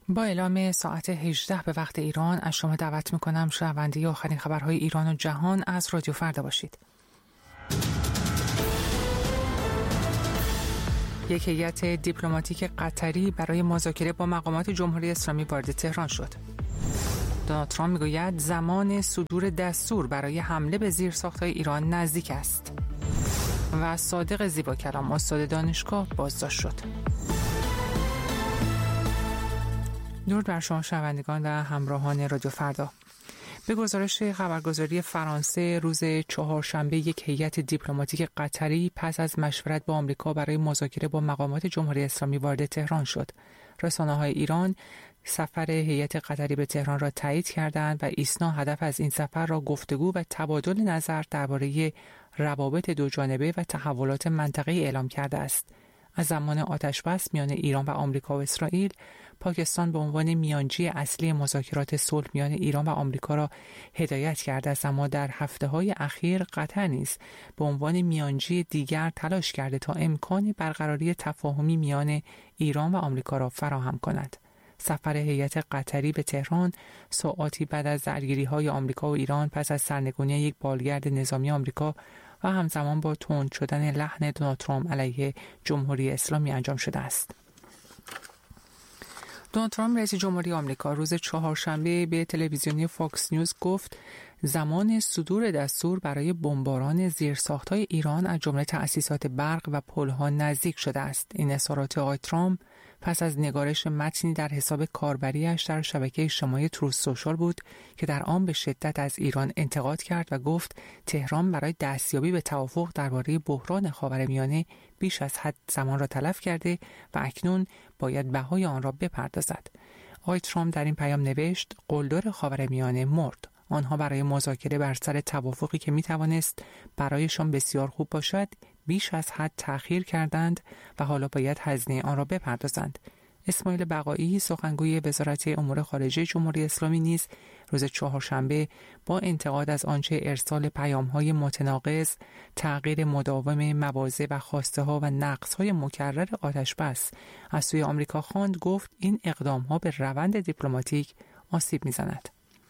با اعلام ساعت 18 به وقت ایران از شما دعوت میکنم شنونده آخرین خبرهای ایران و جهان از رادیو فردا باشید. یک هیئت دیپلماتیک قطری برای مذاکره با مقامات جمهوری اسلامی وارد تهران شد. دونالد ترامپ میگوید زمان صدور دستور برای حمله به زیرساخت‌های ایران نزدیک است. و صادق زیباکلام استاد دانشگاه بازداشت شد. درود بر شما شنوندگان و همراهان رادیو فردا. به گزارش خبرگزاری فرانسه روز چهارشنبه یک هیئت دیپلماتیک قطری پس از مشورت با آمریکا برای مذاکره با مقامات جمهوری اسلامی وارد تهران شد. رسانه‌های ایران سفر هیئت قطری به تهران را تایید کردند و ایسنا هدف از این سفر را گفتگو و تبادل نظر درباره روابط دوجانبه و تحولات منطقه‌ای اعلام کرده است. از زمان آتش‌بس میان ایران و آمریکا و اسرائیل، پاکستان به عنوان میانجی اصلی مذاکرات صلح میان ایران و آمریکا را هدایت کرده است، اما در هفته‌های اخیر قطر نیز به عنوان میانجی دیگر تلاش کرده تا امکان برقراری تفاهمی میان ایران و آمریکا را فراهم کند. سفر هیئت قطری به تهران ساعاتی بعد از درگیری‌های آمریکا و ایران پس از سرنگونی یک بالگرد نظامی آمریکا و همزمان با تند شدن لحن دونالد ترامپ علیه جمهوری اسلامی انجام شده است. دونالد ترامپ رئیس جمهوری آمریکا روز چهارشنبه به تلویزیونی فاکس نیوز گفت زمان صدور دستور برای بمباران زیرساخت‌های ایران از جمله تأسیسات برق و پل‌ها نزدیک شده است. این اظهارات آقای ترامپ پس از نگارش متنی در حساب کاربری‌اش در شبکه اجتماعی تروث سوشال بود که در آن به شدت از ایران انتقاد کرد و گفت تهران برای دستیابی به توافق درباره بحران خاورمیانه بیش از حد زمان را تلف کرده و اکنون باید بهای آن را بپردازد. آقای ترامپ در این پیام نوشت قلدر خاورمیانه مرد. آنها برای مذاکره بر سر توافقی که میتوانست برایشان بسیار خوب باشد بیش از حد تأخیر کردند و حالا باید هزینه آن را بپردازند. اسماعیل بقایی سخنگوی وزارت امور خارجه جمهوری اسلامی نیز روز چهارشنبه با انتقاد از آنچه ارسال پیام‌های متناقض، تغییر مداوم مواضع و خواسته‌ها و نقص‌های مکرر آتش‌بس از سوی آمریکا خواند، گفت این اقدام‌ها به روند دیپلماتیک آسیب می‌زند.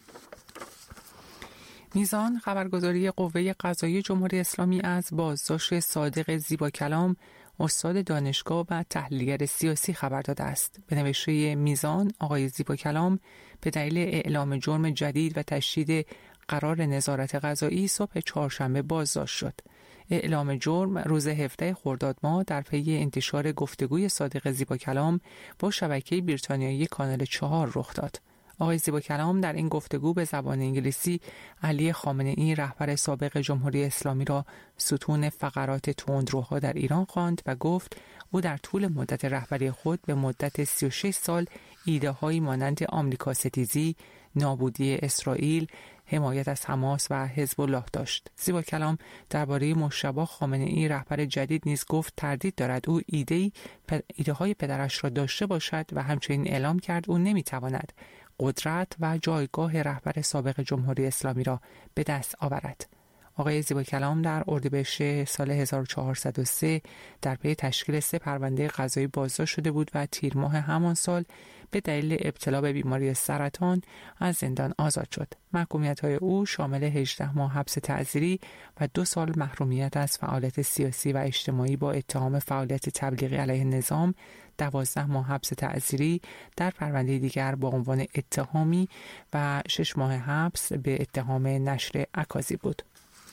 میزان خبرگزاری قوه قضاییه جمهوری اسلامی از بازداشت صادق زیباکلام استاد دانشگاه و تحلیلگر سیاسی خبر داده است. به نوشته میزان، آقای زیباکلام به دلیل اعلام جرم جدید و تشدید قرار نظارت قضایی صبح چهارشنبه بازداشت شد. اعلام جرم روز 17 خرداد ماه در پی انتشار گفتگوی صادق زیباکلام با شبکه بریتانیایی کانال 4 رخ داد. آقای زیباکلام در این گفتگو به زبان انگلیسی علی خامنه‌ای رهبر سابق جمهوری اسلامی را ستون فقرات تندروها در ایران خواند و گفت او در طول مدت رهبری خود به مدت 36 سال ایده‌هایی مانند آمریکا ستیزی، نابودی اسرائیل، حمایت از حماس و حزب الله داشت. زیباکلام درباره مجتبی خامنه‌ای رهبر جدید نیز گفت تردید دارد او ایده‌های پدرش را داشته باشد و همچنین اعلام کرد او نمی‌تواند قدرت و جایگاه رهبر سابق جمهوری اسلامی را به دست آورد. آقای زیباکلام در اردیبهشت سال 1403 در پی تشکیل 3 پرونده قضایی بازداشت شده بود و تیر ماه همان سال به دلیل ابتلا به بیماری سرطان از زندان آزاد شد. محکومیت‌های او شامل 18 ماه حبس تعزیری و 2 سال محرومیت از فعالیت سیاسی و اجتماعی با اتهام فعالیت تبلیغی علیه نظام، 12 ماه حبس تعزیری در پرونده دیگر با عنوان اتهامی و 6 ماه حبس به اتهام نشر اکاذیب بود.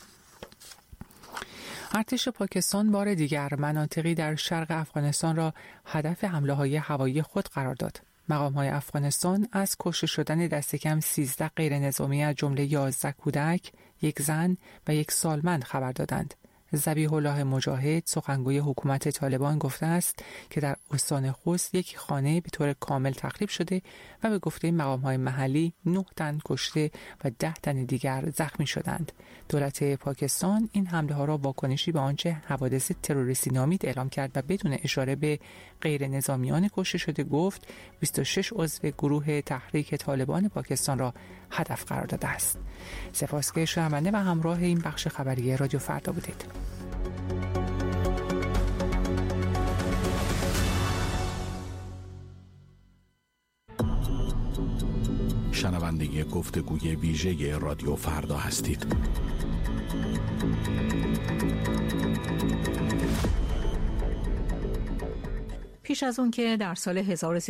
ارتش پاکستان بار دیگر مناطقی در شرق افغانستان را هدف حمله‌های هوایی خود قرار داد. مقام‌های افغانستان از کشته شدن دست کم 13 غیر نظامی از جمله 11 کودک، 1 زن و 1 سالمند خبر دادند. ذبیح الله مجاهد سخنگوی حکومت طالبان گفته است که در استان خوست یک خانه به طور کامل تخریب شده و به گفته مقام‌های محلی 9 تن کشته و 10 تن دیگر زخمی شدند. دولت پاکستان این حمله‌ها را واکنشی به آنچه حوادث تروریستی نامید اعلام کرد و بدون اشاره به غیر نظامیان کشته شده گفت 26 عضو گروه تحریک طالبان پاکستان را هدف قرار داده است. سپاس که شنونده و همراه این بخش خبری رادیو فردا بودید. شنونده گفتگوی ویژه رادیو فردا هستید. پیش از اون که در سال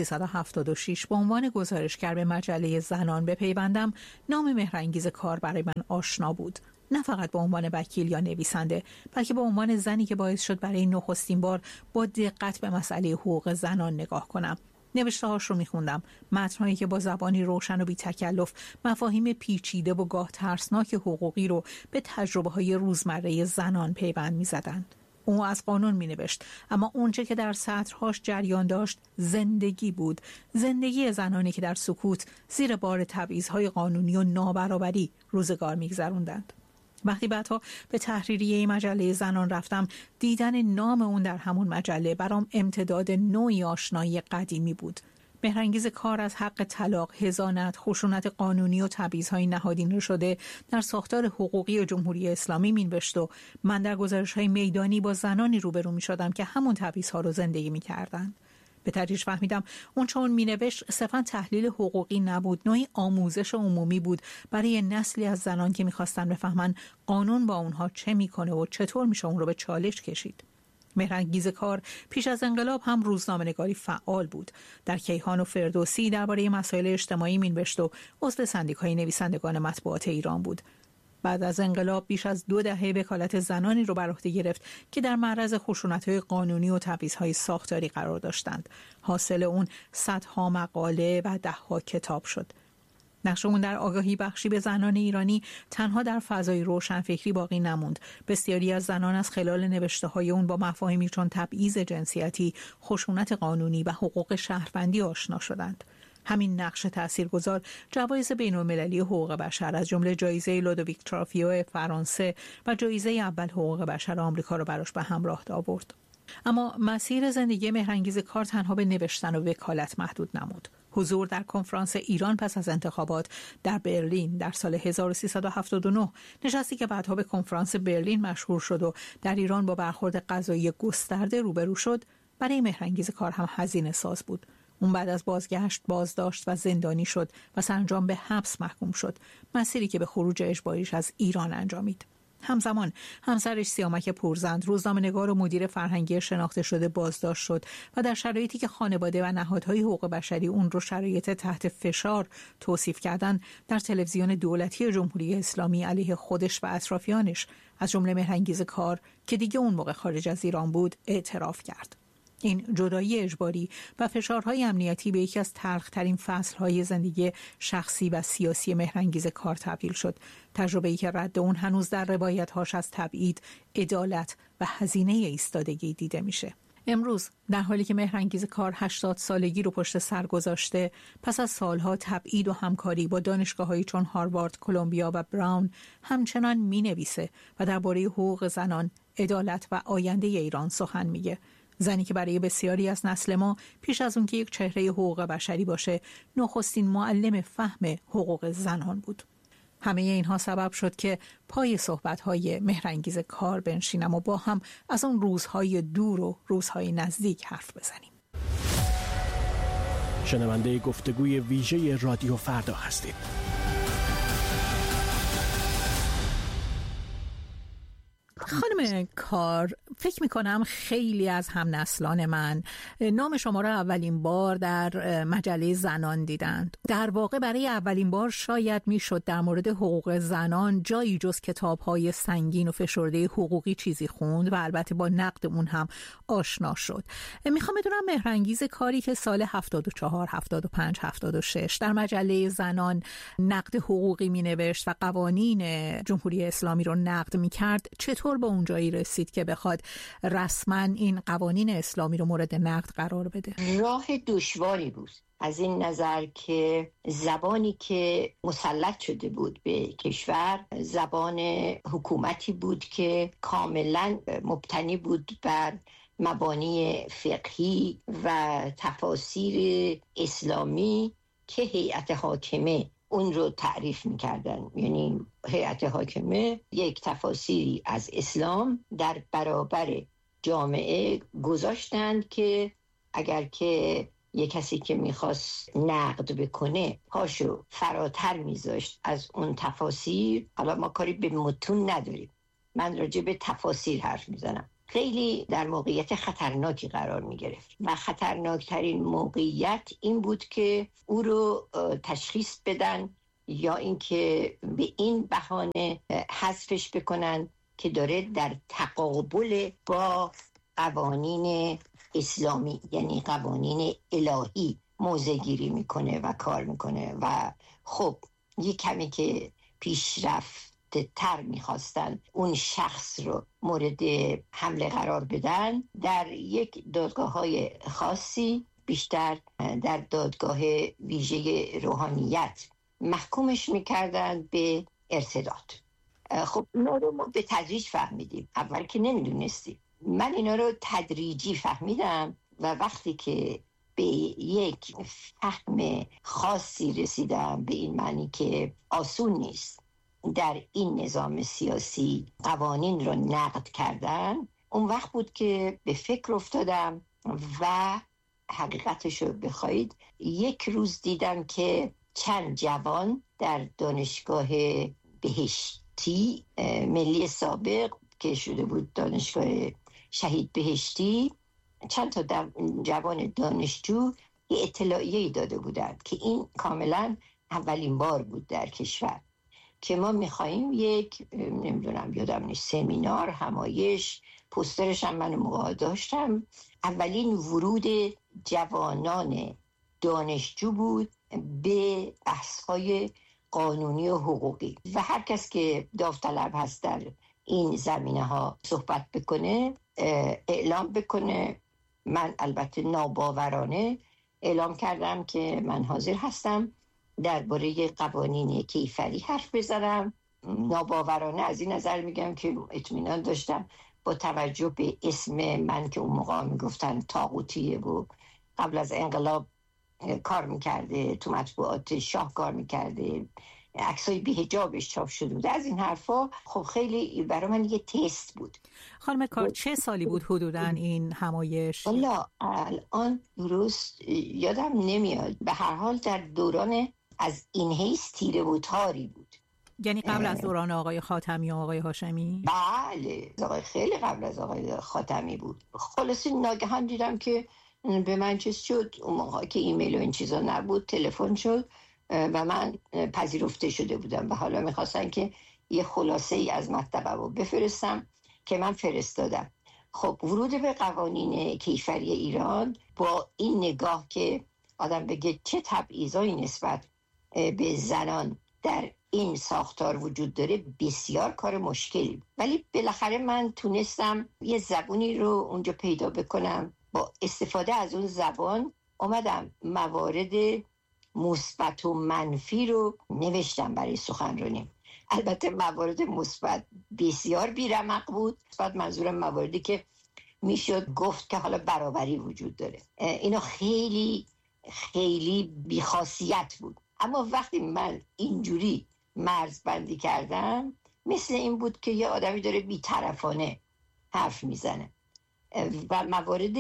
1376 به عنوان گزارشگر به مجله زنان بپیوندم، نام مهرانگیز کار برای من آشنا بود. نه فقط به عنوان وکیل یا نویسنده، بلکه به عنوان زنی که باعث شد برای نخستین بار با دقت به مسئله حقوق زنان نگاه کنم. نوشته‌هاش رو می‌خوندم، متن‌هایی که با زبانی روشن و بی تکلف مفاهیم پیچیده و گاه ترسناک حقوقی رو به تجربه‌های روزمره زنان پیوند می‌زدند. او از قانون می‌نوشت، اما اونچه که در سطرهاش جریان داشت زندگی بود، زندگی زنانی که در سکوت زیر بار تبعیض‌های قانونی و نابرابری روزگار می‌گذروندند. وقتی بعدها به تحریریه مجله زنان رفتم، دیدن نام اون در همون مجله برام امتداد نوعی آشنایی قدیمی بود. مهرانگیز کار از حق طلاق، حضانت، خشونت قانونی و تبعیض‌های نهادینه شده در ساختار حقوقی جمهوری اسلامی مینوشت و من در گزارش‌های میدانی با زنانی روبرو می‌شدم که همون تبعیض‌ها رو زندگی می‌کردند. به تدریج فهمیدم اون چون مینوشت صرفاً تحلیل حقوقی نبود، نوعی آموزش عمومی بود برای نسلی از زنان که می‌خواستن بفهمن قانون با اونها چه می‌کنه و چطور میشه اون رو به چالش کشید. مهرانگیز کار پیش از انقلاب هم روزنامه‌نگاری فعال بود. در کیهان و فردوسی درباره مسائل اجتماعی مینوشت و عضو سندیکای نویسندگان مطبوعات ایران بود. بعد از انقلاب بیش از 2 دهه وکالت زنانی رو بر عهده گرفت که در معرض خشونت‌های قانونی و تبعیض‌های ساختاری قرار داشتند. حاصل اون صدها مقاله و ده‌ها کتاب شد. نقش اون در آگاهی بخشی به زنان ایرانی تنها در فضای روشنفکری باقی نموند. بسیاری از زنان از خلال نوشته‌های اون با مفاهیمی چون تبعیض جنسیتی، خشونت قانونی و حقوق شهروندی آشنا شدند. همین نقش تاثیرگذار جوایز بین‌المللی حقوق بشر از جمله جایزه لودویک ترافیو فرانسه و جایزه اول حقوق بشر آمریکا را براش به همراه آورد. اما مسیر زندگی مهرانگیز کار تنها به نوشتن و وکالت محدود نمود. حضور در کنفرانس ایران پس از انتخابات در برلین در سال 1379، نشستی که بعدها به کنفرانس برلین مشهور شد و در ایران با برخورد قضایی گسترده روبرو شد، برای مهرانگیز کار هم هزینه ساز بود. اون بعد از بازگشت بازداشت و زندانی شد و سرانجام به حبس محکوم شد، مسیری که به خروج اجباریش از ایران انجامید. همزمان همسرش سیامک پورزند، روزنامه‌نگار و مدیر فرهنگی شناخته شده، بازداشت شد و در شرایطی که خانواده و نهادهای حقوق بشری اون رو شرایط تحت فشار توصیف کردند، در تلویزیون دولتی جمهوری اسلامی علیه خودش و اطرافیانش از جمله مهرانگیز کار که دیگه اون موقع خارج از ایران بود اعتراف کرد. این جدایی اجباری و فشارهای امنیتی به یکی از تلخ‌ترین فصل‌های زندگی شخصی و سیاسی مهرانگیز کار تبدیل شد. تجربه‌ای که رد اون هنوز در روایت‌هاش از تبعید، عدالت و هزینه ایستادگی دیده میشه. امروز در حالی که مهرانگیز کار 80 سالگی رو پشت سر گذاشته، پس از سالها تبعید و همکاری با دانشگاه‌هایی چون هاروارد، کلمبیا و براون همچنان می‌نویسه و درباره حقوق زنان، عدالت و آینده ایران سخن میگه. زنی که برای بسیاری از نسل ما پیش از اون که یک چهره حقوق بشری باشه، نخستین معلم فهم حقوق زنان بود. همه اینها سبب شد که پای صحبت‌های مهرانگیز کار بنشینم و با هم از اون روزهای دور و روزهای نزدیک حرف بزنیم. شنونده گفتگوی ویژه رادیو فردا هستید. خانم کار، فکر میکنم خیلی از هم نسلان من نام شما را اولین بار در مجله زنان دیدند. در واقع برای اولین بار شاید میشد در مورد حقوق زنان جایی جز کتاب‌های سنگین و فشرده حقوقی چیزی خوند و البته با نقد اون هم آشنا شد. میخوام بدونم مهرانگیز کاری که سال 74، 75، 76 در مجله زنان نقد حقوقی مینوشت و قوانین جمهوری اسلامی رو نقد میکرد، چطور به اونجایی رسید که بخواد رسما این قوانین اسلامی رو مورد نقد قرار بده؟ راه دشواری بود از این نظر که زبانی که مسلط شده بود به کشور زبان حکومتی بود که کاملا مبتنی بود بر مبانی فقهی و تفاسیر اسلامی که هیئت حاکمه اون رو تعریف می‌کردن. یعنی هیئت حاکمه یک تفاسیری از اسلام در برابر جامعه گذاشتند که اگر که یه کسی که میخواست نقد بکنه پاشو فراتر میذاشت از اون تفاسیر. حالا ما کاری به متون نداریم، من راجع به تفاسیر حرف میزنم. خیلی در موقعیت خطرناکی قرار میگرفت و خطرناکترین موقعیت این بود که او رو تشخیص بدن یا اینکه به این بهانه حذفش بکنن که داره در تقابل با قوانین اسلامی، یعنی قوانین الهی موضع گیری میکنه و کار میکنه. و خب یه کمی که پیشرفت تر میخواستن اون شخص رو مورد حمله قرار بدن، در یک دادگاه‌های خاصی، بیشتر در دادگاه ویژه روحانیت، محکومش میکردن به ارتداد. خب اینا رو ما به تدریج فهمیدیم، اول که نمیدونستیم. من اینا رو تدریجی فهمیدم و وقتی که به یک فهم خاصی رسیدم، به این معنی که آسون نیست در این نظام سیاسی قوانین رو نقد کردن، اون وقت بود که به فکر افتادم و حقیقتش رو بخواید یک روز دیدم که چند جوان در دانشگاه بهشتی ملی سابق که شده بود دانشگاه شهید بهشتی، چند تا جوان دانشجو یه اطلاعیه‌ای داده بودند که این کاملا اولین بار بود در کشور که ما میخواییم یک نمیدونم یادم نیست سمینار، همایش، پوسترش هم من موقع داشتم، اولین ورود جوانان دانشجو بود به بحث‌های قانونی و حقوقی و هر کس که داوطلب هست در این زمینه ها صحبت بکنه، اعلام بکنه. من البته ناباورانه اعلام کردم که من حاضر هستم درباره قوانین کیفری حرف بزنم. ناباورانه از این نظر میگم که اطمینان داشتم با توجه به اسم من که اون موقع میگفتن طاغوتیه و قبل از انقلاب کار میکرده، تو مطبوعات شاه کار میکرده، عکسای بی‌حجابش چاپ شده بود، از این حرفا. خب خیلی برای من یه تست بود. خانم کار چه سالی بود حدوداً این همایش؟ والا الان درست یادم نمیاد، به هر حال در دوران از این حیث تیره و تاری بود. یعنی قبل از دوران آقای خاتمی و آقای هاشمی؟ بله، خیلی قبل از آقای خاتمی بود. خلاصی ناگهان دیدم که به من چیز شد، اون موقع که ایمیل و این چیزا نبود، تلفن شد و من پذیرفته شده بودم و حالا میخواستن که یه خلاصه ای از مطلبه رو بفرستم که من فرستادم. خب ورود به قوانین کیفری ایران با این نگاه که آدم بگه چه تبعیضایی نسبت به زنان در این ساختار وجود داره، بسیار کار مشکلی، ولی بالاخره من تونستم یه زبونی رو اونجا پیدا بکنم. با استفاده از اون زبان اومدم موارد مثبت و منفی رو نوشتم برای سخنرانی. البته موارد مثبت بسیار بی‌رمق بود. مثبت منظورم مواردی که میشد گفت که حالا برابری وجود داره، اینا خیلی خیلی بی‌خاصیت بود. اما وقتی من اینجوری مرزبندی کردم، مثل این بود که یه آدمی داره بی‌طرفانه حرف میزنه و موارد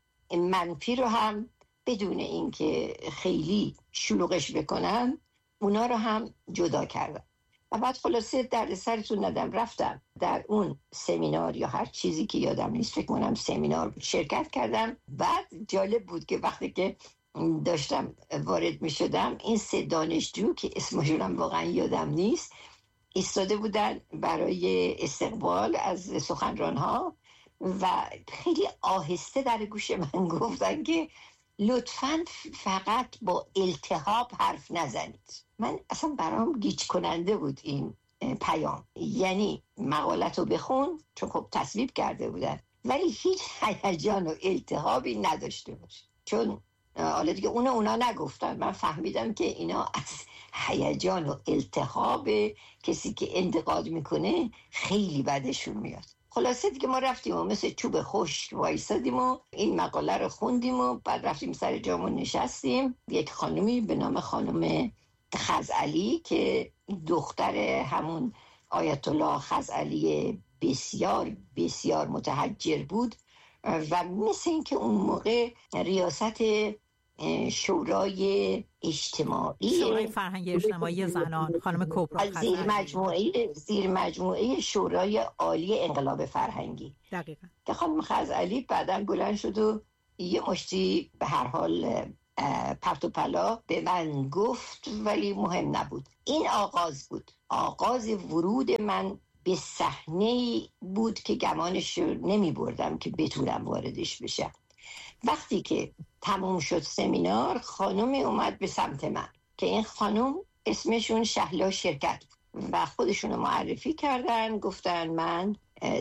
منفی رو هم بدون اینکه خیلی شلوغش بکنم اونا رو هم جدا کردم. و بعد خلاصه در سرتون ندم، رفتم در اون سمینار یا هر چیزی که یادم نیست، فکر کنم سمینار شرکت کردم. بعد جالب بود که وقتی که داشتم وارد می شدم، این 3 دانشجو که اسمشون هم واقعا یادم نیست ایستاده بودن برای استقبال از سخنرانها و خیلی آهسته در گوش من گفتن که لطفاً فقط با التهاب حرف نزنید. من اصلا برام گیج کننده بود این پیام، یعنی مقالت رو بخون، چون خب تصویب کرده بودن، ولی هیچ هیجان و التهابی نداشته باشه. چون حالا دیگه اونا نگفتن، من فهمیدم که اینا از هیجان و التهاب کسی که انتقاد میکنه خیلی بدشون میاد. خلاصه دیگه ما رفتیم و مثل چوب خشک وایسادیم و این مقاله رو خوندیم و بعد رفتیم سر جامون نشستیم. یک خانمی به نام خانم خزعلی که دختر همون آیت الله خزعلی بسیار بسیار متحجر بود و مثل این که اون موقع ریاست شورای اجتماعی، شورای فرهنگ اجتماعی زنان، خانم کبرا خزعلی، زیر مجموعه شورای عالی انقلاب فرهنگی. دقیقاً. که خانم خزعلی بعداً بلند شد و یه مشتی به هر حال پرت و پلا به من گفت، ولی مهم نبود. این آغاز بود، آغاز ورود من به صحنه بود که گمانش نمی بردم که بتونم واردش بشم. وقتی که تموم شد سمینار، خانومی اومد به سمت من که این خانوم اسمشون شهلا شرکت و خودشونو معرفی کردن. گفتن من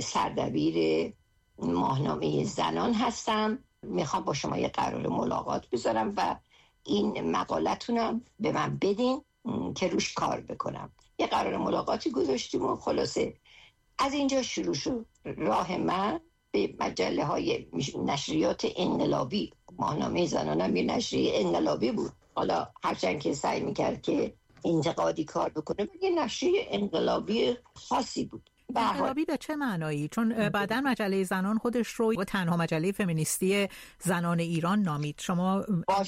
سردبیر ماهنامه زنان هستم، میخوام با شما یه قرار ملاقات بذارم و این مقالتونم به من بدین که روش کار بکنم. یه قرار ملاقاتی گذاشتیم و خلاصه از اینجا شروع شد راه من به مجله های نشریات انقلابی. ماهنامه زنانم یه نشریه انقلابی بود، حالا هرچند که سعی میکرد که انتقادی کار بکنه، یه نشریه انقلابی خاصی بود. انقلابی به چه معنایی؟ چون بعداً مجله زنان خودش رو تنها مجله فمینیستی زنان ایران نامید. شما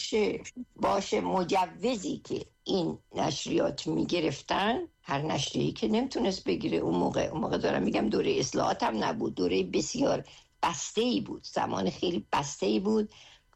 باشه مجوزی که این نشریات میگرفتن، هر نشریه‌ای که نمیتونست بگیره اون موقع دارم میگم دوره اصلاحات هم نبود، دوره بسیار بسته‌ای بود، زمان خیلی بسته‌ای بود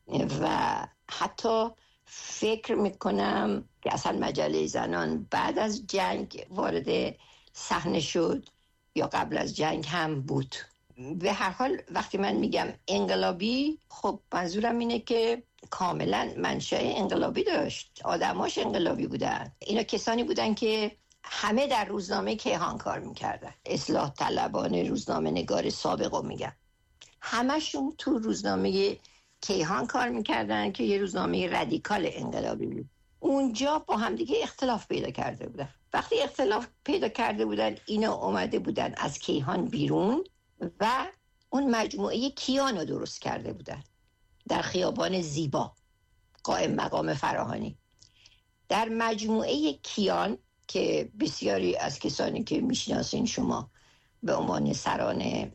و حتی فکر میکنم که اصلا مجله زنان بعد از جنگ وارد صحنه شد یا قبل از جنگ هم بود. به هر حال وقتی من میگم انقلابی، خب منظورم اینه که کاملا منشأ انقلابی داشت، آدماش انقلابی بودن. اینا کسانی بودن که همه در روزنامه کیهان کار میکردن، اصلاح طلبان روزنامه نگار سابقو میگم، همشون تو روزنامه کیهان کار میکردن که یه روزنامه رادیکال انقلابی بود. اونجا با همدیگه اختلاف پیدا کرده بودن. وقتی اختلاف پیدا کرده بودن، اینا اومده بودن از کیهان بیرون و اون مجموعه کیان رو درست کرده بودن در خیابان زیبا قائم مقام فراهانی. در مجموعه کیان که بسیاری از کسانی که میشناسین شما به عنوان سران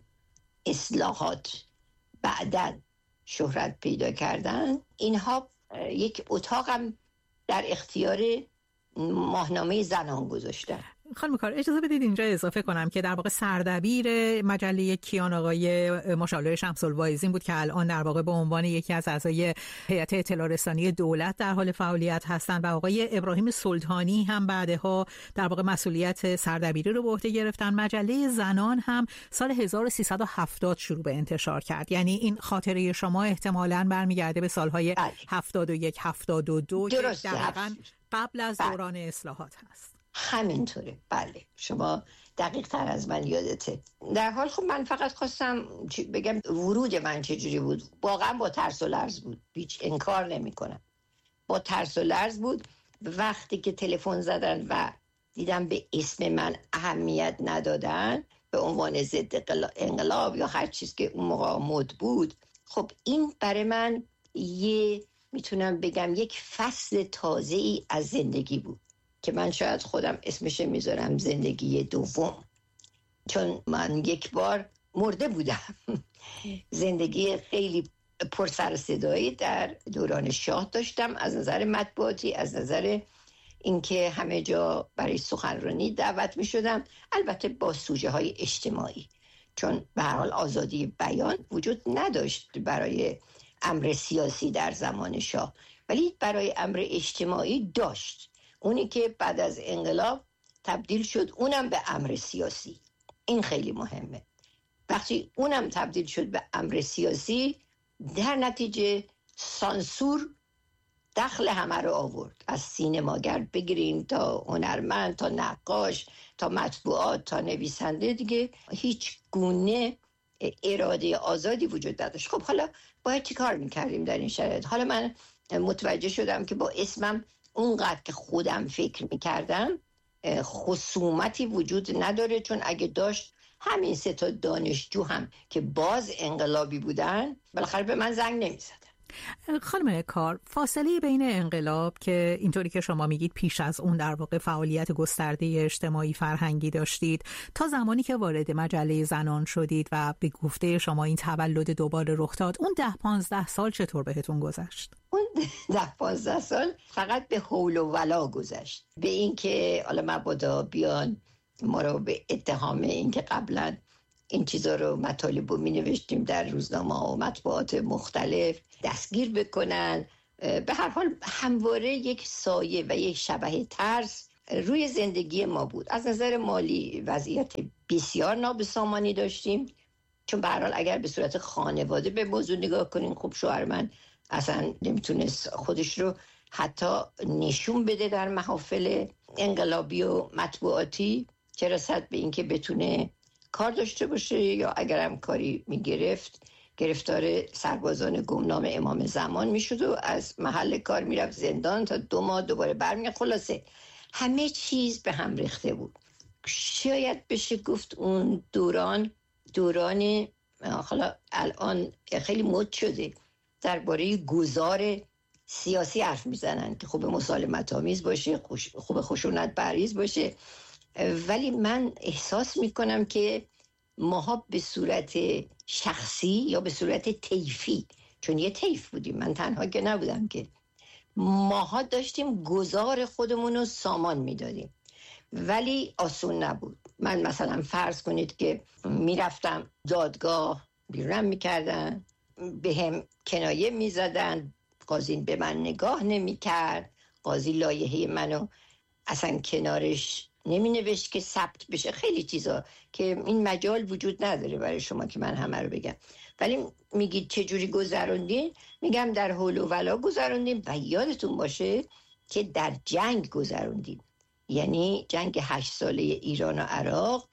اصلاحات بعداً شهرت پیدا کردن، اینها یک اتاقم در اختیار ماهنامه زنان گذاشتن. خانم کار اجازه بدید اینجا اضافه کنم که در واقع سردبیر مجله کیان آقای مشاور شمس الواعظین بود که الان در واقع به عنوان یکی از اعضای هیئت اطلاع رسانی دولت در حال فعالیت هستند و آقای ابراهیم سلطانی هم بعدها در واقع مسئولیت سردبیری رو به عهده گرفتن. مجله زنان هم سال 1370 شروع به انتشار کرد، یعنی این خاطره شما احتمالاً برمیگرده به سالهای 71 72 که دقیقاً قبل از دوران اصلاحات هست. همینطوره، بله، شما دقیق تر از من یادته. در حال خب من فقط خواستم بگم ورود من چجوری بود. واقعا با ترس و لرز بود، هیچ انکار نمی کنم، با ترس و لرز بود. وقتی که تلفن زدن و دیدم به اسم من اهمیت ندادن به عنوان ضد انقلاب یا هر چیز که اون موقع مد بود، خب این برای من میتونم بگم یک فصل تازه‌ای از زندگی بود که من شاید خودم اسمش میذارم زندگی دوم، چون من یک بار مرده بودم. زندگی خیلی پر سر صدایی در دوران شاه داشتم، از نظر مطبوعاتی، از نظر اینکه همه جا برای سخنرانی دعوت میشدم، البته با سوژه های اجتماعی، چون به هر حال آزادی بیان وجود نداشت برای امر سیاسی در زمان شاه، ولی برای امر اجتماعی داشت. اونی که بعد از انقلاب تبدیل شد اونم به امر سیاسی. این خیلی مهمه. وقتی اونم تبدیل شد به امر سیاسی، در نتیجه سانسور دخل همه رو آورد، از سینماگر بگیریم تا هنرمند تا نقاش تا مطبوعات تا نویسنده، دیگه هیچ گونه اراده آزادی وجود نداشت. خب حالا باید چی کار میکردیم در این شرایط؟ حالا من متوجه شدم که با اسمم اونقدر که خودم فکر میکردم خصومتی وجود نداره، چون اگه داشت همین 3 تا دانشجو هم که باز انقلابی بودن بالاخره به من زنگ نمیزدن. خانم کار، فاصله بین انقلاب که اینطوری که شما میگید پیش از اون در واقع فعالیت گسترده اجتماعی فرهنگی داشتید تا زمانی که وارد مجله زنان شدید و به گفته شما این تولد دوباره رخ داد، اون 10-15 سال چطور بهتون گذشت؟ اون 10-15 سال فقط به حول و ولا گذشت، به این که حالا مبادا بیان ما رو به اتهام این که قبلا این چیزا رو مطالب رو می نوشتیم در روزنامه ها و مطبوعات مختلف دستگیر بکنن. به هر حال همواره یک سایه و یک شبح ترس روی زندگی ما بود. از نظر مالی وضعیت بسیار نابسامانی داشتیم، چون به هر حال اگر به صورت خانواده به موضوع نگاه کنین، خب شوهر من اصلا نمیتونست خودش رو حتی نشون بده در محافل انقلابی و مطبوعاتی، چه رسد به اینکه بتونه کار داشته باشه، یا اگرم کاری میگرفت گرفتار سربازان گمنام امام زمان میشد و از محل کار میرفت زندان تا 2 ماه دوباره برمیگشت. خلاصه همه چیز به هم ریخته بود. شاید بشه گفت اون دوران حالا الان خیلی مد شده درباره گذار سیاسی حرف میزنن که خوب مسالمت آمیز باشه، خوب خشونت بریز باشه، ولی من احساس میکنم که ماها به صورت شخصی یا به صورت طیفی، چون یه طیف بودیم، من تنها که نبودم، که ماها داشتیم گذار خودمون رو سامان میدادیم، ولی آسون نبود. من مثلا فرض کنید که میرفتم دادگاه، بیرونم میکردن، به هم کنایه میزدن، قاضی به من نگاه نمیکرد، قاضی لایحه منو اصلا کنارش نمی نوشت که ثبت بشه، خیلی چیزا که این مجال وجود نداره برای شما که من همه رو بگم. ولی میگید چجوری گذروندین؟ میگم در حول و ولا گذروندیم و یادتون باشه که در جنگ گذروندیم. یعنی جنگ 8 ساله ایران و عراق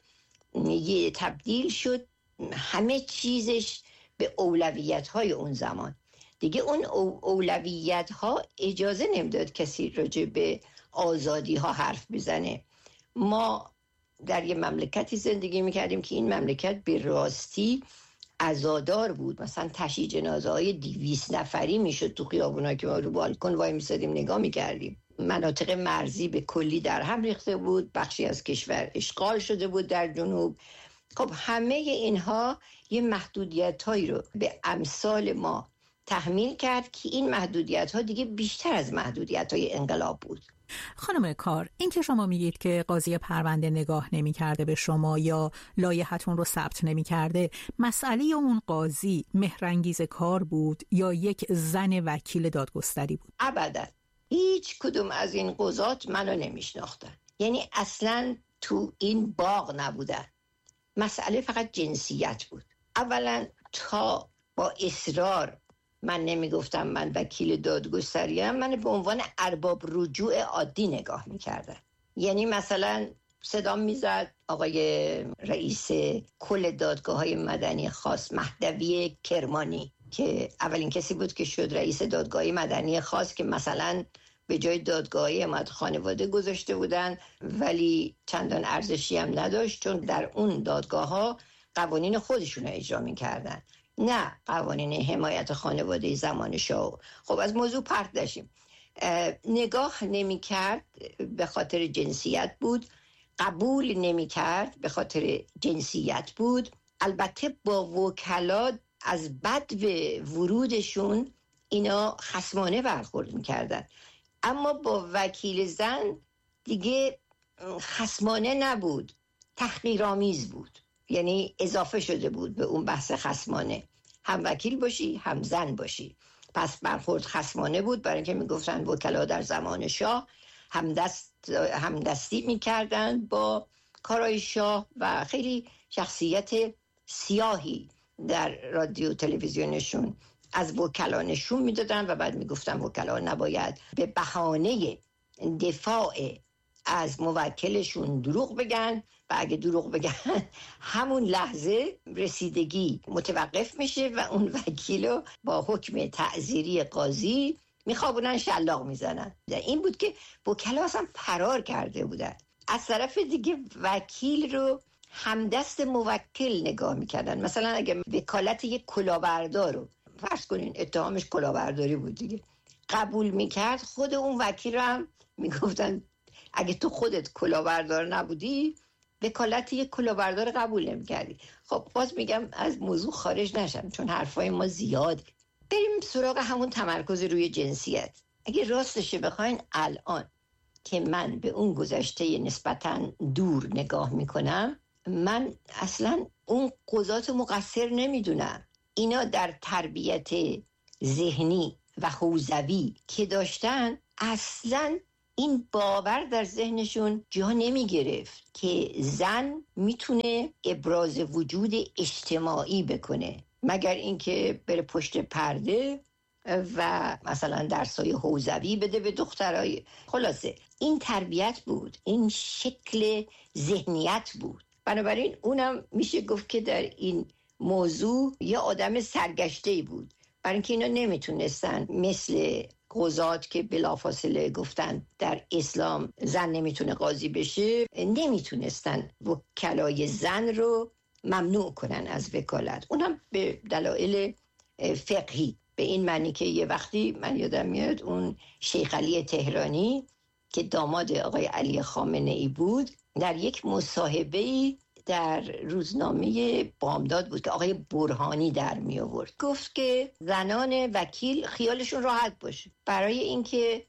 یه تبدیل شد همه چیزش به اولویت‌های اون زمان. دیگه اون اولویت‌ها اجازه نمیداد کسی راجع به آزادی ها حرف بزنه. ما در یه مملکتی زندگی میکردیم که این مملکت به راستی عزادار بود. مثلا تشییع جنازه های 200 نفری میشد تو خیابونا که ما رو بالکن وای میسادیم نگاه میکردیم. مناطق مرزی به کلی در هم ریخته بود، بخشی از کشور اشغال شده بود در جنوب. خب همه اینها یه محدودیت هایی رو به امثال ما تحمیل کرد که این محدودیت ها دیگه بیشتر از محدودیت های انقلاب بود. خانم کار، این که شما میگید که قاضی پرونده نگاه نمی کرده به شما یا لایحتون رو ثبت نمی کرده، مسئله اون قاضی مهرانگیز کار بود یا یک زن وکیل دادگستری بود؟ ابدا هیچ کدوم از این قضات منو نمیشناختن، یعنی اصلا تو این باغ نبودن. مسئله فقط جنسیت بود. اولا تا با اصرار من نمیگفتم من وکیل دادگستریم، من به عنوان ارباب رجوع عادی نگاه میکردن. یعنی مثلا صدام میزد آقای رئیس کل دادگاه‌های مدنی خاص مهدوی کرمانی که اولین کسی بود که شد رئیس دادگاه مدنی خاص، که مثلا به جای دادگاهی حمایت خانواده گذاشته بودن ولی چندان ارزشی هم نداشت، چون در اون دادگاه‌ها قوانین خودشون رو اجرا میکردن، نه قوانین حمایت خانواده زمان شاه. خب از موضوع پرت داشتیم. نگاه نمی کرد به خاطر جنسیت بود، قبول نمی کرد به خاطر جنسیت بود. البته با وکلا از بد به ورودشون اینا خصمانه برخورد می کردن، اما با وکیل زن دیگه خصمانه نبود، تحقیرآمیز بود. یعنی اضافه شده بود به اون بحث خصمانه، هم وکیل باشی هم زن باشی. پس برخورد خصمانه بود، برای اینکه میگفتن وکلا در زمان شاه همدستی میکردن با کارهای شاه و خیلی شخصیت سیاهی در رادیو تلویزیونشون از وکلا نشون میدادن و بعد میگفتن وکلا نباید به بهانه دفاع از موکلشون دروغ بگن و اگه دروغ بگن همون لحظه رسیدگی متوقف میشه و اون وکیلو با حکم تعزیری قاضی میخوابونن، شلاق میزنن. این بود که وکلا اصلا فرار کرده بودن. از طرف دیگه وکیل رو همدست موکل نگاه میکردن. مثلا اگه وکالت یک کلاهبردار رو فرض کنین اتهامش کلاهبرداری بود دیگه، قبول میکرد، خود اون وکیل رو هم میگفتن اگه تو خودت کلاهبردار نبودی وکالت یک کلاهبردار قبول نمیکردی. خب باز میگم از موضوع خارج نشم چون حرفای ما زیاده. بریم سراغ همون تمرکز روی جنسیت. اگه راستشه بخواین الان که من به اون گذشته نسبتاً دور نگاه میکنم، من اصلا اون قضات مقصر نمیدونم. اینا در تربیت ذهنی و حوزوی که داشتن اصلا این باور در ذهنشون جا نمی گرفت که زن میتونه ابراز وجود اجتماعی بکنه، مگر اینکه بره پشت پرده و مثلا درسای حوزوی بده به دخترای. خلاصه این تربیت بود، این شکل ذهنیت بود. بنابراین اونم میشه گفت که در این موضوع یه آدم سرگشته‌ای بود، برای اینکه اینا نمیتونستن مثل قضات که بلافاصله گفتن در اسلام زن نمیتونه قاضی بشه، نمیتونستن وکلای زن رو ممنوع کنن از وکالت، اونم به دلایل فقهی. به این معنی که یه وقتی من یادم میاد اون شیخ علی تهرانی که داماد آقای علی خامنه‌ای بود در یک مصاحبه‌ای در روزنامه بامداد بود که آقای برهانی در می آورد، گفت که زنان وکیل خیالشون راحت باشه برای اینکه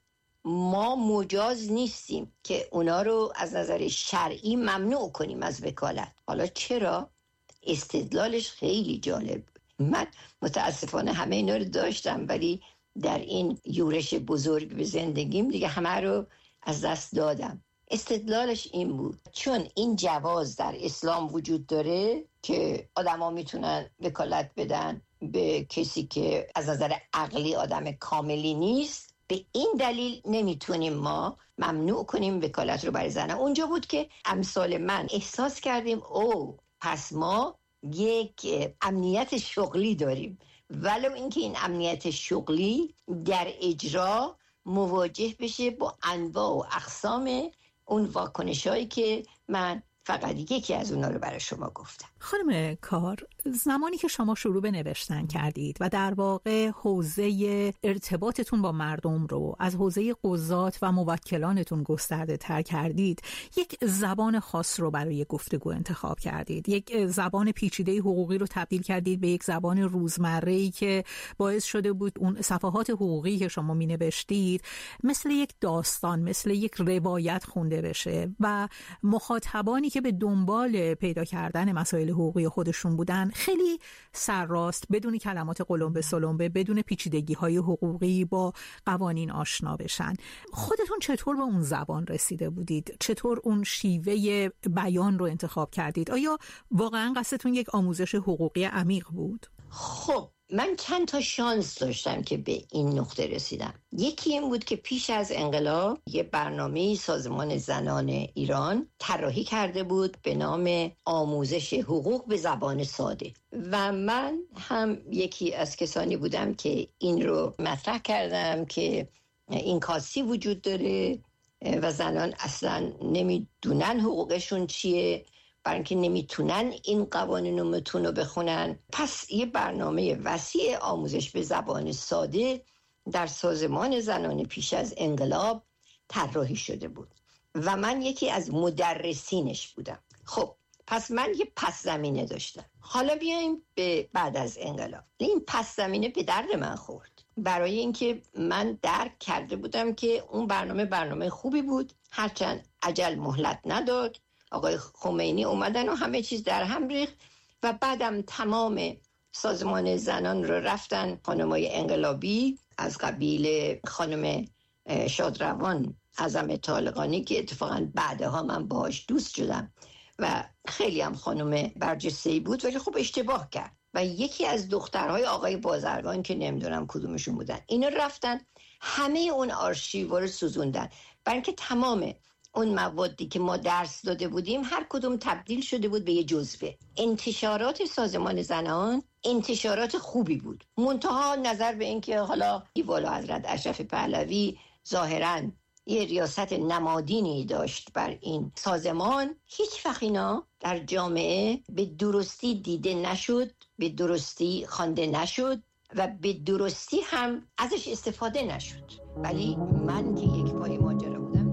ما مجاز نیستیم که اونا رو از نظر شرعی ممنوع کنیم از وکالت. حالا چرا؟ استدلالش خیلی جالب. من متاسفانه همه اینا رو داشتم ولی در این یورش بزرگ به زندگیم دیگه همه رو از دست دادم. استدلالش این بود چون این جواز در اسلام وجود داره که آدما میتونن وکالت بدن به کسی که از نظر عقلی آدم کاملی نیست، به این دلیل نمیتونیم ما ممنوع کنیم وکالت رو برای زنه. اونجا بود که امثال من احساس کردیم او پس ما یک امنیت شغلی داریم، ولو اینکه این امنیت شغلی در اجرا مواجه بشه با انواع و اقسام اون واکنشایی که من فقط یکی از اونا رو برای شما گفتم. خانم کار، زمانی که شما شروع به نوشتن کردید و در واقع حوزه ارتباطتون با مردم رو از حوزه قضات و موکلانتون گسترده تر کردید، یک زبان خاص رو برای گفتگو انتخاب کردید، یک زبان پیچیده حقوقی رو تبدیل کردید به یک زبان روزمره‌ای که باعث شده بود اون صفحات حقوقی که شما می نوشتید مثل یک داستان، مثل یک روایت خونده بشه و مخاطبانی که به دنبال پیدا کردن مسائل حقوقی خودشون بودن خیلی سرراست، بدون کلمات قلمبه سلمبه، بدون پیچیدگی‌های حقوقی با قوانین آشنا بشن. خودتون چطور به اون زبان رسیده بودید؟ چطور اون شیوه بیان رو انتخاب کردید؟ آیا واقعا قصدتون یک آموزش حقوقی عمیق بود؟ خب من چند تا شانس داشتم که به این نقطه رسیدم. یکی این بود که پیش از انقلاب یه برنامه سازمان زنان ایران طراحی کرده بود به نام آموزش حقوق به زبان ساده و من هم یکی از کسانی بودم که این رو مطرح کردم که این کاسی وجود داره و زنان اصلا نمیدونن حقوقشون چیه، برای اینکه نمیتونن این قوانین و متون رو بخونن. پس یه برنامه وسیع آموزش به زبان ساده در سازمان زنان پیش از انقلاب طراحی شده بود و من یکی از مدرسینش بودم. خب پس من یه پس زمینه داشتم. حالا بیایم به بعد از انقلاب. این پس زمینه به درد من خورد برای اینکه من درک کرده بودم که اون برنامه خوبی بود، هرچند عجل مهلت نداد. آقای خمینی اومدن و همه چیز در هم ریخت و بعدم تمام سازمان زنان رو رفتن خانمای انقلابی از قبیل خانم شادروان اعظم طالقانی که اتفاقا بعدها من باهاش دوست شدم و خیلی هم خانم برجسته‌ای بود ولی خب اشتباه کرد و یکی از دخترهای آقای بازرگان که نمیدونم کدومشون بودن، اینا رفتن همه اون آرشیو رو سوزوندن برای اینکه تمام اون موادی که ما درس داده بودیم هر کدوم تبدیل شده بود به یه جزوه. انتشارات سازمان زنان انتشارات خوبی بود، منتها نظر به این که حالا والا حضرت اشرف پهلوی ظاهراً یه ریاست نمادینی داشت بر این سازمان، هیچ وقت اینا در جامعه به درستی دیده نشد، به درستی خوانده نشد و به درستی هم ازش استفاده نشد. ولی من که یک پای ماجرا بودم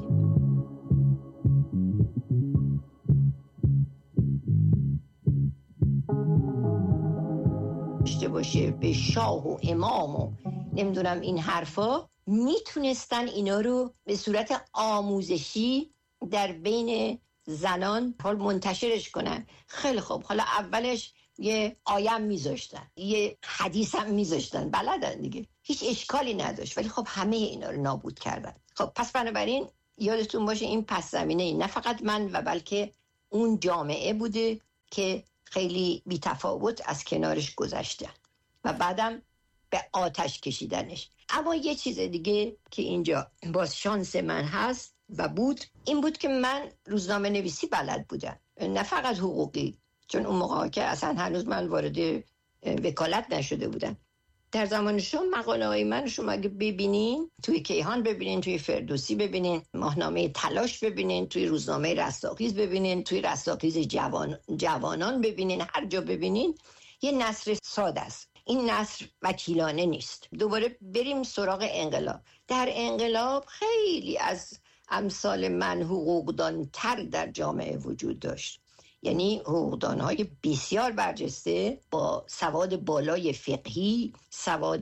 داشته باشه به شاه و امام و نمیدونم این حرفا، میتونستن اینا رو به صورت آموزشی در بین زنان منتشرش کنن. خیلی خوب، حالا اولش یه آیم میذاشتن، یه حدیث هم میذاشتن، بلدن دیگه، هیچ اشکالی نداشت. ولی خب همه اینا رو نابود کردن. خب پس بنابراین یادتون باشه این پس زمینه نه فقط من و بلکه اون جامعه بوده که خیلی بی‌تفاوت از کنارش گذشتن و بعدم به آتش کشیدنش. اما یه چیز دیگه که اینجا باز شانس من هست و بود، این بود که من روزنامه نویسی بلد بودم، نه فقط حقوقی، چون اون موقع که اصلا هنوز من وارد وکالت نشده بودم. در زمان شما مقاله های من شما اگه ببینین، توی کیهان ببینین، توی فردوسی ببینین، ماهنامه تلاش ببینین، توی روزنامه رستاخیز ببینین، توی رستاخیز جوانان ببینین، هر جا ببینین یه نثر ساده است. این نثر وکیلانه نیست. دوباره بریم سراغ انقلاب. در انقلاب خیلی از امثال من حقوقدان تر در جامعه وجود داشت، یعنی حقوقدان‌های بسیار برجسته با سواد بالای فقهی، سواد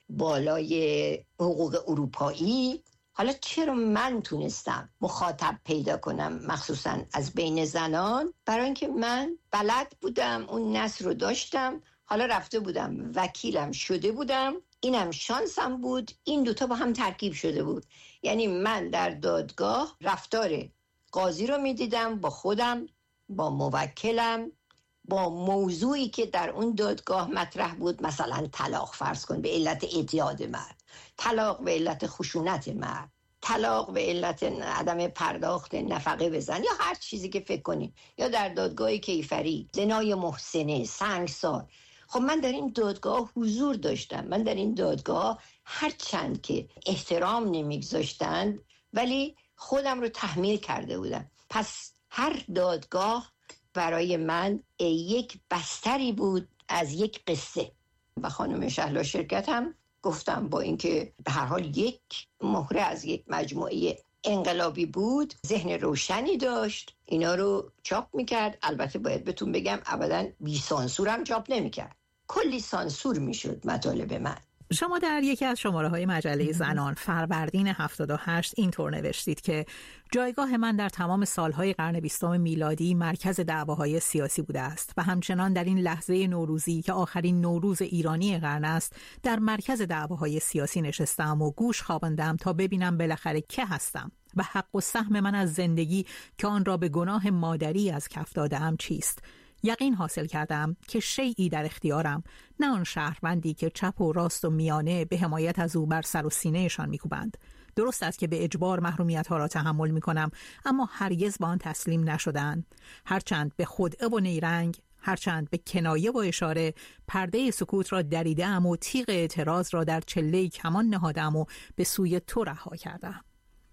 بالای حقوق اروپایی. حالا چرا من تونستم مخاطب پیدا کنم مخصوصا از بین زنان؟ برای اینکه من بلد بودم، اون نثر رو داشتم، حالا رفته بودم وکیلم شده بودم، اینم شانسم بود، این دوتا با هم ترکیب شده بود. یعنی من در دادگاه رفتار قاضی رو میدیدم با خودم، با موکلم، با موضوعی که در اون دادگاه مطرح بود، مثلا طلاق فرض کن به علت اعتیاد مرد، طلاق به علت خشونت مرد، طلاق به علت عدم پرداخت نفقه به زن، یا هر چیزی که فکر کنی، یا در دادگاه کیفری زنای محسنه، سنگسار. خب من در این دادگاه حضور داشتم. من در این دادگاه هرچند که احترام نمیگذاشتند ولی خودم رو تحمیل کرده بودم. پس هر دادگاه برای من یک بستری بود از یک قصه. و خانم شهلا شرکت هم گفتم با اینکه به هر حال یک مهره از یک مجموعه انقلابی بود، ذهن روشنی داشت، اینا رو چاپ میکرد. البته باید بهتون بگم ابداً بی سانسور هم چاپ نمیکرد، کلی سانسور میشد مطالب من. شما در یکی از شماره‌های مجله زنان فروردین 78 اینطور نوشتید که جایگاه من در تمام سالهای قرن 20 میلادی مرکز دعواهای سیاسی بوده است و همچنان در این لحظه نوروزی که آخرین نوروز ایرانی قرن است در مرکز دعواهای سیاسی نشستم و گوش خواباندم تا ببینم بالاخره که هستم و حق و سهم من از زندگی که آن را به گناه مادری از کف دادم چیست. یقین حاصل کردم که شیئی در اختیارم، نه آن شهروندی که چپ و راست و میانه به حمایت از او بر سر و سینهشان میکوبند. درست است که به اجبار محرومیت‌ها را تحمل میکنم، اما هرگز با آن تسلیم نشدند. هرچند به خدعه و نیرنگ، هرچند به کنایه و اشاره پرده سکوت را دریدم و تیغ اعتراض را در چله کمان نهادم و به سوی تو رها کردم.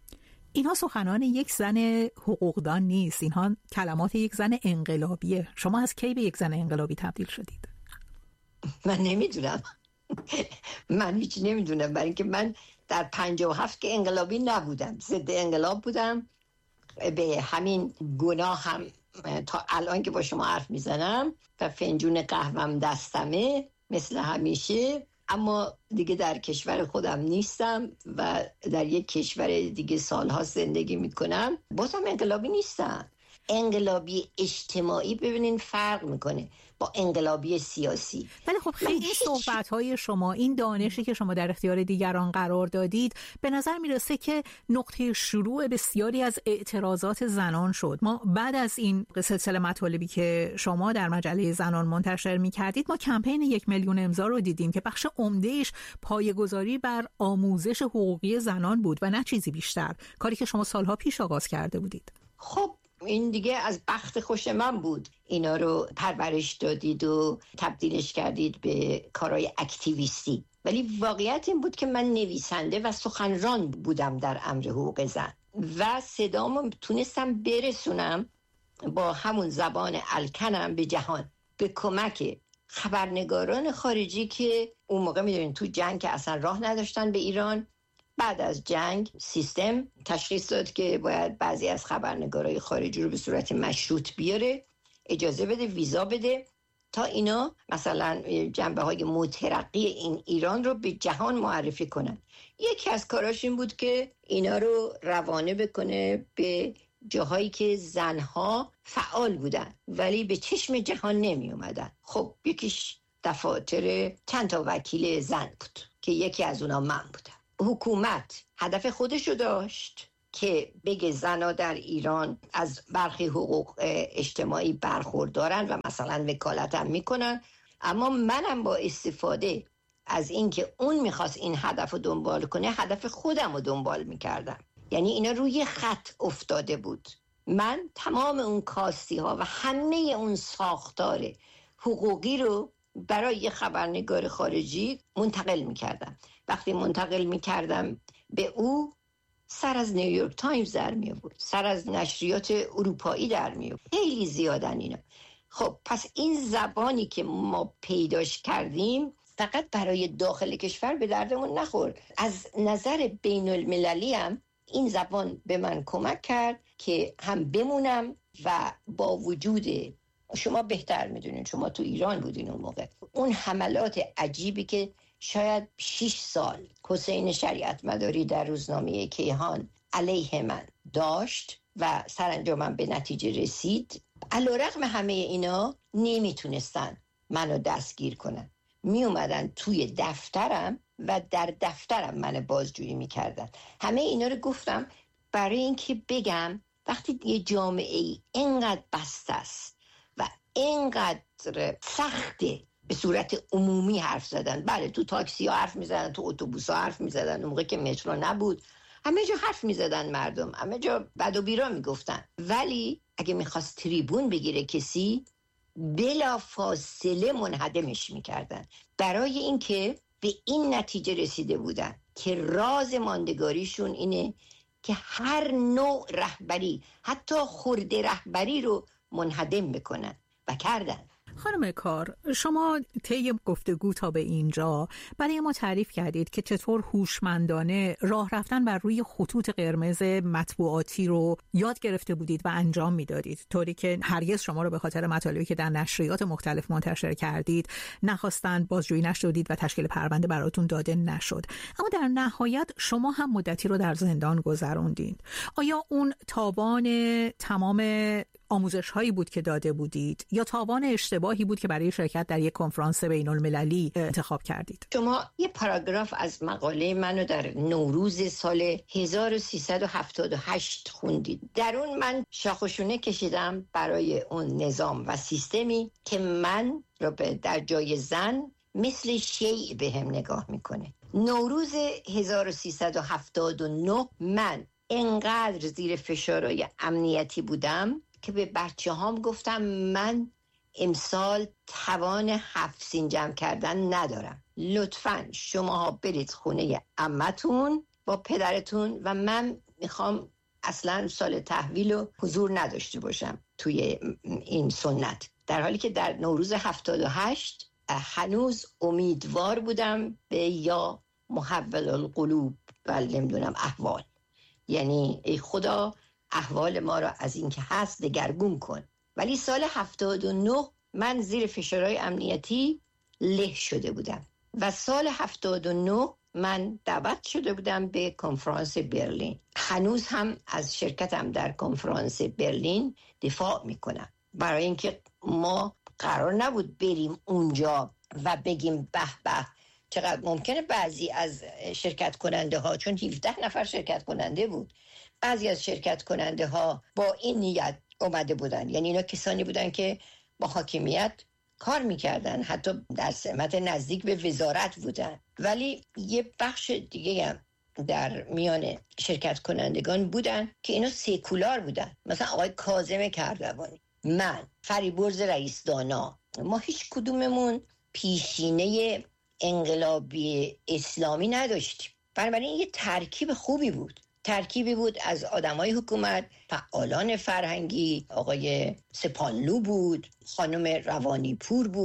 اینها سخنان یک زن حقوقدان نیست، اینها کلمات یک زن انقلابیه. شما از کی به یک زن انقلابی تبدیل شدید؟ من نمیدونم. من هیچ نمیدونم، برای اینکه من در 57 که انقلابی نبودم، ضد انقلاب بودم. به همین گناه هم تا الان که با شما حرف میزنم و فنجون قهوهم دستمه مثل همیشه، اما دیگه در کشور خودم نیستم و در یک کشور دیگه سالها زندگی میکنم. بازم انقلابی نیستم. انقلابی اجتماعی ببینین فرق میکنه با انقلابی سیاسی. ولی خب خیلی صحبت‌های شما، این دانشی که شما در اختیار دیگران قرار دادید، به نظر میرسه که نقطه شروع بسیاری از اعتراضات زنان شد. ما بعد از این سلسله مطالبی که شما در مجله زنان منتشر می‌کردید، ما کمپین 1 میلیون امضا رو دیدیم که بخش عمده‌اش پایه‌گذاری بر آموزش حقوقی زنان بود و نه چیزی بیشتر، کاری که شما سالها پیش آغاز کرده بودید. خب این دیگه از بخت خوش من بود، اینا رو پرورش دادید و تبدیلش کردید به کارهای اکتیویستی. ولی واقعیت این بود که من نویسنده و سخنران بودم در امر حقوق زن و صدامو تونستم برسونم با همون زبان الکنم به جهان، به کمک خبرنگاران خارجی که اون موقع میدونین تو جنگ که اصلا راه نداشتن به ایران، بعد از جنگ سیستم تشخیص داد که باید بعضی از خبرنگارای خارجی رو به صورت مشروط بیاره، اجازه بده، ویزا بده تا اینا مثلا جنبه‌های مترقی این ایران رو به جهان معرفی کنن. یکی از کاراش این بود که اینا رو روانه بکنه به جاهایی که زنها فعال بودن ولی به چشم جهان نمی اومدن. خب یکیش دفاتر چند تا وکیل زن بود که یکی از اونا من بودم. حکومت هدف خودشو داشت که بگه زنها در ایران از برخی حقوق اجتماعی برخوردارن و مثلا وکالت هم میکنن، اما منم با استفاده از این که اون میخواست این هدف رو دنبال کنه، هدف خودم رو دنبال میکردم. یعنی اینا روی خط افتاده بود. من تمام اون کاستی ها و همه اون ساختار حقوقی رو برای یه خبرنگار خارجی منتقل میکردم. وقتی منتقل میکردم به او، سر از نیویورک تایمز در می آورد، سر از نشریات اروپایی در می آورد. خیلی زیادن اینا. خب پس این زبانی که ما پیداش کردیم فقط برای داخل کشور به دردمون نخورد. از نظر بین المللی هم این زبان به من کمک کرد که هم بمونم و با وجود، شما بهتر میدونین، شما تو ایران بودین اون موقع، اون حملات عجیبی که شاید 6 سال حسین شریعت مداری در روزنامه کیهان علیه من داشت و سرانجام به نتیجه رسید، علیرغم همه اینا نمیتونستن منو دستگیر کنن. می اومدن توی دفترم و در دفترم من بازجویی میکردن. همه اینا رو گفتم برای اینکه بگم وقتی یه جامعه اینقدر بسته است و اینقدر سخته به صورت عمومی حرف زدن، بله تو تاکسی ها حرف میزدن، تو اتوبوس ها حرف میزدن، اون موقع که مترو نبود همه جا حرف میزدن مردم، همه جا بد و بیرا میگفتن، ولی اگه میخواست تریبون بگیره کسی بلا فاصله منهدمش میکردن. برای اینکه به این نتیجه رسیده بودن که راز ماندگاریشون اینه که هر نوع رهبری، حتی خرده رهبری رو منهدم بکنن و کردن. خانم کار، شما طی گفتگو تا به اینجا برای ما تعریف کردید که چطور هوشمندانه راه رفتن بر روی خطوط قرمز مطبوعاتی رو یاد گرفته بودید و انجام میدادید، طوری که هرگز شما رو به خاطر مطالبی که در نشریات مختلف منتشر کردید نخواستند، بازجویی نشدید و تشکیل پرونده براتون داده نشد. اما در نهایت شما هم مدتی رو در زندان گذروندید. آیا اون تاوان تمام آموزش هایی بود که داده بودید یا تاوان اشتباهی بود که برای شرکت در یک کنفرانس بین المللی انتخاب کردید؟ شما یه پاراگراف از مقاله منو در نوروز سال 1378 خوندید. در اون من شاخوشونه کشیدم برای اون نظام و سیستمی که من رو در جای زن مثل شیء به هم نگاه میکنه. نوروز 1379 من انقدر زیر فشارهای امنیتی بودم که به بچه هام گفتم من امسال توان 7 سین جمع کردن ندارم، لطفاً شماها برید خونه عمتون با پدرتون و من میخوام اصلا سال تحویل و حضور نداشته باشم توی این سنت. در حالی که در نوروز 78 هنوز امیدوار بودم به یا محول القلوب و نمیدونم احوال، یعنی ای خدا احوال ما را از این که هست دگرگون کن. ولی سال 79 من زیر فشارهای امنیتی له شده بودم و سال 79 من دعوت شده بودم به کنفرانس برلین. هنوز هم از شرکتم در کنفرانس برلین دفاع میکنم، برای اینکه ما قرار نبود بریم اونجا و بگیم به به چقدر ممکنه بعضی از شرکت کننده ها، چون 17 نفر شرکت کننده بود، بعضی از شرکت کننده ها با این نیت اومده بودن، یعنی اینا کسانی بودن که با حاکمیت کار میکردن، حتی در سمت نزدیک به وزارت بودن، ولی یه بخش دیگه هم در میان شرکت کنندگان بودن که اینا سیکولار بودن، مثلا آقای کاظم کردوانی، من، فریبرز رئیس دانا، ما هیچ کدوممون پیشینه انقلابی اسلامی نداشتیم. بنابراین یه ترکیب خوبی بود، ترکیبی بود از آدمای حکومت، فعالان فرهنگی، آقای سپانلو بود، خانم روانی پور بود،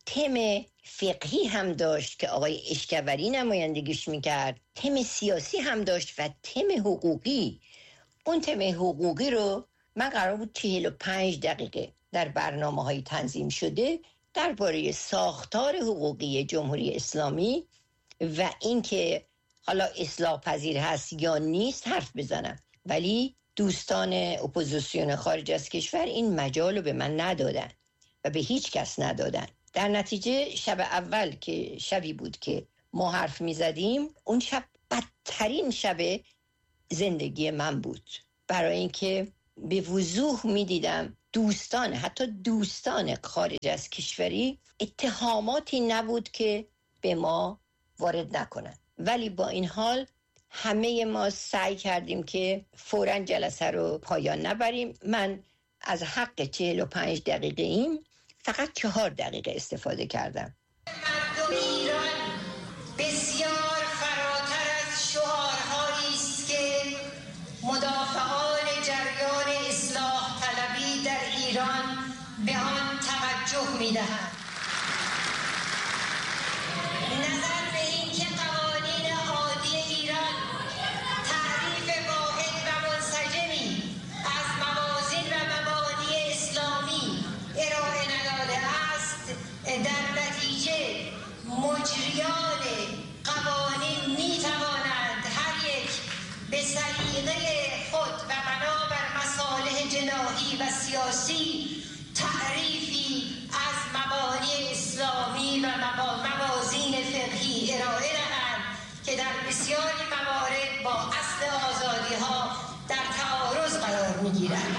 تم فقهی هم داشت که آقای اشکوری نمایندگیش میکرد، تم سیاسی هم داشت و تم حقوقی. اون تم حقوقی رو من قرار بود 45 دقیقه در برنامه‌های تنظیم شده درباره ساختار حقوقی جمهوری اسلامی و اینکه حالا اصلاح پذیر هست یا نیست حرف بزنم، ولی دوستان اپوزیسیون خارج از کشور این مجال رو به من ندادن و به هیچ کس ندادن. در نتیجه شب اول که شبی بود که ما حرف می زدیم، اون شب بدترین شب زندگی من بود، برای اینکه به وضوح می دیدم دوستان، حتی دوستان خارج از کشوری، اتهاماتی نبود که به ما وارد نکنن، ولی با این حال همه ما سعی کردیم که فوراً جلسه رو پایان نبریم. من از حق 45 دقیقه این فقط 4 دقیقه استفاده کردم. مردم ایران بسیار فراتر از شعارهایی است که مدافعان جریان اصلاح طلبی در ایران به آن توجه می‌دهند. نظر به این که قوانین عادی ایران تعریف واحد و منسجمی از موازین و مبانی اسلامی ارائه نداده است، در نتیجه مجریان قوانین می توانند هر یک به سلیقه خود و بنابر مصالح جناحی و سیاسی تعریفی از مبانی اسلامی و موازین فقهی ارائه دهند که در بسیاری موارد با اصل آزادی‌ها در تعارض قرار می‌گیرند.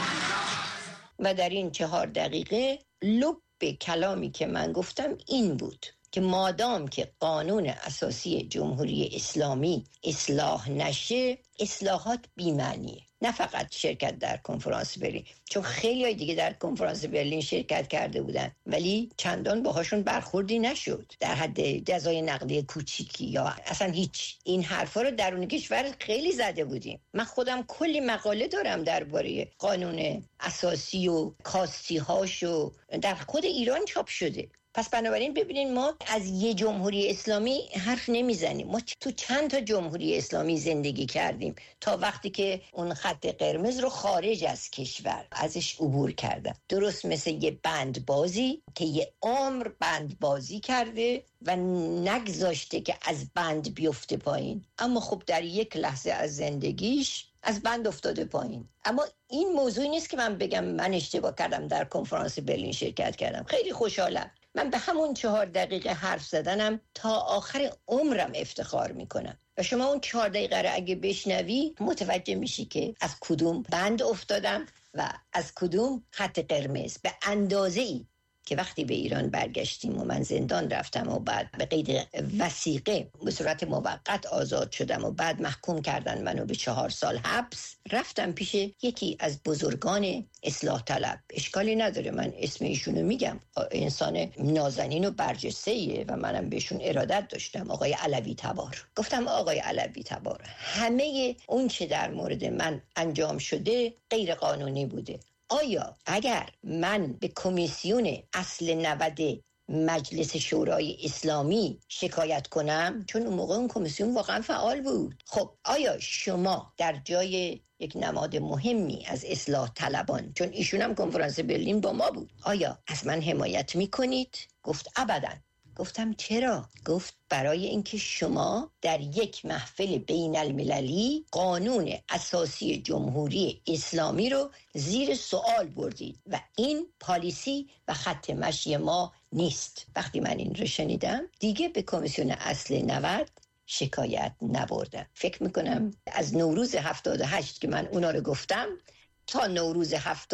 و در این 4 دقیقه لب کلامی که من گفتم این بود که مادام که قانون اساسی جمهوری اسلامی اصلاح نشه، اصلاحات بی‌معنیه. نه فقط شرکت در کنفرانس برلین، چون خیلی های دیگه در کنفرانس برلین شرکت کرده بودن ولی چندان باهاشون برخوردی نشد، در حد جزای نقدی کوچیکی یا اصلا هیچ. این حرفا رو درون کشور خیلی زده بودیم. من خودم کلی مقاله دارم درباره قانون اساسی و کاستی‌هاش و در خود ایران چاپ شده. پس بنابراین ببینین ما از یه جمهوری اسلامی حرف نمیزنیم، ما تو چند تا جمهوری اسلامی زندگی کردیم تا وقتی که اون خط قرمز رو خارج از کشور ازش عبور کردم. درست مثل یه بندبازی که یه عمر بندبازی کرده و نگذاشته که از بند بیفته پایین، اما خب در یک لحظه از زندگیش از بند افتاده پایین. اما این موضوعی نیست که من بگم من اشتباه کردم در کنفرانس برلین شرکت کردم. خیلی خوشحالم. من به همون 4 دقیقه حرف زدنم تا آخر عمرم افتخار میکنم و شما اون 4 دقیقه رو اگه بشنوی متوجه میشی که از کدوم بند افتادم و از کدوم خط قرمز. به اندازه‌ای که وقتی به ایران برگشتیم و من زندان رفتم و بعد به قید وثیقه به صورت موقت آزاد شدم و بعد محکوم کردن منو به 4 سال حبس، رفتم پیش یکی از بزرگان اصلاح طلب. اشکالی نداره من اسم ایشونو میگم، انسان نازنین و برجسته‌ایه و منم بهشون ارادت داشتم، آقای علوی تبار. گفتم آقای علوی تبار، همه اون چه در مورد من انجام شده غیر قانونی بوده. آیا اگر من به کمیسیون اصل 90 مجلس شورای اسلامی شکایت کنم، چون اون موقع اون کمیسیون واقعا فعال بود، خب آیا شما در جای یک نماد مهمی از اصلاح طلبان، چون ایشون هم کنفرانس برلین با ما بود، آیا از من حمایت میکنید؟ گفت ابداً. گفتم چرا؟ گفت برای اینکه شما در یک محفل بین المللی قانون اساسی جمهوری اسلامی رو زیر سوال بردید و این پالیسی و خط مشی ما نیست. وقتی من این رو شنیدم دیگه به کمیسیون اصل 90 شکایت نبردم. فکر میکنم از نوروز 78 که من اونا رو گفتم تا نوروز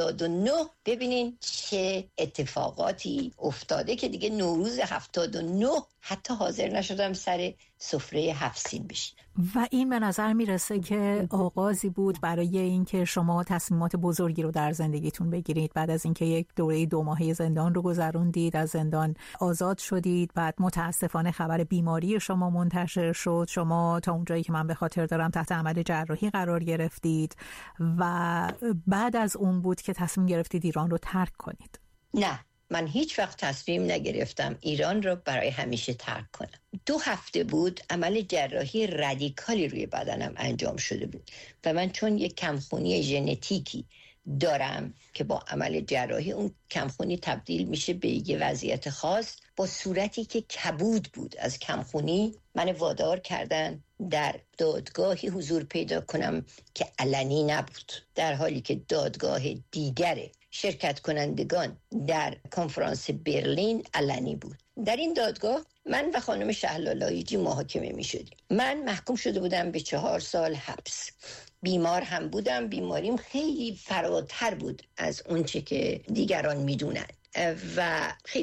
79 ببینین چه اتفاقاتی افتاده که دیگه نوروز 79 حتی حاضر نشدم سر سفره 7 سین بشینم. و این به نظر میرسه که آغازی بود برای اینکه شما تصمیمات بزرگی رو در زندگیتون بگیرید. بعد از اینکه یک دوره 2 ماهه زندان رو گذروندید، از زندان آزاد شدید، بعد متاسفانه خبر بیماری شما منتشر شد، شما تا اونجایی که من به خاطر دارم تحت عمل جراحی قرار گرفتید و بعد از اون بود که تصمیم گرفتید ایران رو ترک کنید. نه، من هیچ وقت تصمیم نگرفتم ایران را برای همیشه ترک کنم. 2 هفته بود عمل جراحی رادیکالی روی بدنم انجام شده بود و من چون یک کمخونی ژنتیکی دارم که با عمل جراحی اون کمخونی تبدیل میشه به یه وضعیت خاص، با صورتی که کبود بود از کمخونی من وادار کردن در دادگاهی حضور پیدا کنم که علنی نبود، در حالی که دادگاه دیگر شرکت کنندگان در کنفرانس برلین علنی بود. در این دادگاه من و خانم شهلالایجی محاکمه می شدیم. من محکوم شده بودم به 4 سال حبس. بیمار هم بودم، بیماریم خیلی فراتر بود از اون چه که دیگران می دونن و خیلی